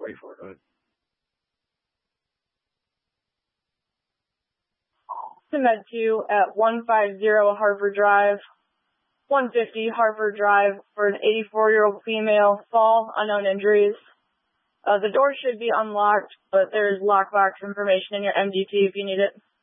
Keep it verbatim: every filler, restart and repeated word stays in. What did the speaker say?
forty-four, go ahead. To Med two at one fifty Harvard Drive, one fifty Harvard Drive for an eighty-four-year-old female, fall, unknown injuries. Uh, the door should be unlocked, but there's lockbox information in your M D T if you need it.